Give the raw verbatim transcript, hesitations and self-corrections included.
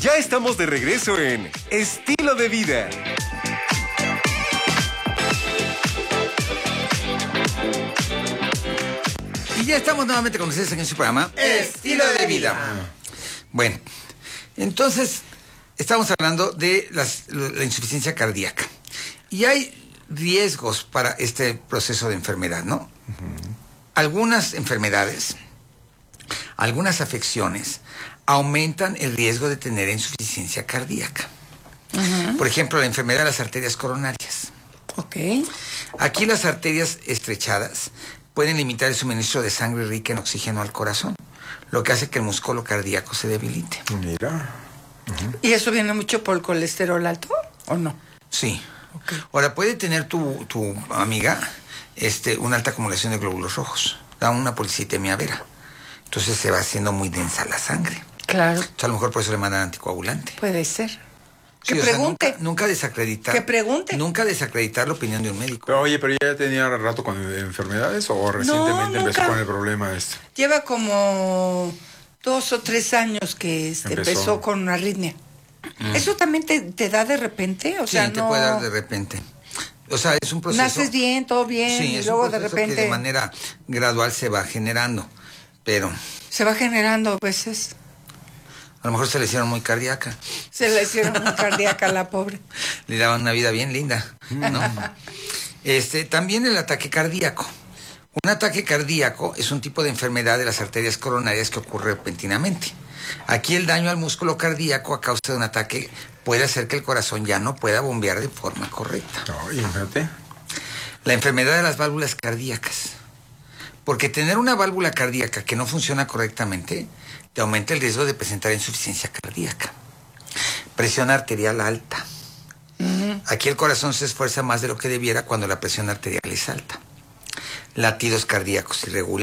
Ya estamos de regreso en Estilo de Vida. Y ya estamos nuevamente con ustedes en su programa Estilo de Vida. Bueno, entonces estamos hablando de las, la insuficiencia cardíaca. Y hay riesgos para este proceso de enfermedad, ¿no? Uh-huh. Algunas enfermedades, algunas afecciones aumentan el riesgo de tener insuficiencia cardíaca. Uh-huh. Por ejemplo, la enfermedad de las arterias coronarias. Ok. Aquí las arterias estrechadas pueden limitar el suministro de sangre rica en oxígeno al corazón, lo que hace que el músculo cardíaco se debilite. Mira. Uh-huh. ¿Y eso viene mucho por el colesterol alto o no? Sí. Okay. Ahora, puede tener tu, tu amiga este, una alta acumulación de glóbulos rojos, da una policitemia vera. Entonces se va haciendo muy densa la sangre. Claro. O sea, a lo mejor por eso le mandan anticoagulante. Puede ser. Sí, que o pregunte. Sea, nunca, nunca desacreditar. Que pregunte. Nunca desacreditar la opinión de un médico. Pero oye, ¿pero ya tenía rato con enfermedades o recientemente no, empezó con el problema este? Lleva como dos o tres años que este, empezó. empezó con arritmia. Mm. ¿Eso también te, te da de repente? O sí, sea, te no... puede dar de repente. O sea, es un proceso... Naces bien, todo bien, sí, y es luego un de repente... que de manera gradual se va generando, pero... Se va generando a veces. A lo mejor se le hicieron muy cardíaca. Se le hicieron muy cardíaca a la pobre. Le daban una vida bien linda, ¿no? este, también el ataque cardíaco. Un ataque cardíaco es un tipo de enfermedad de las arterias coronarias que ocurre repentinamente. Aquí el daño al músculo cardíaco a causa de un ataque puede hacer que el corazón ya no pueda bombear de forma correcta. No, imagínate. La enfermedad de las válvulas cardíacas. Porque tener una válvula cardíaca que no funciona correctamente te aumenta el riesgo de presentar insuficiencia cardíaca. Presión arterial alta. Uh-huh. Aquí el corazón se esfuerza más de lo que debiera cuando la presión arterial es alta. Latidos cardíacos irregulares.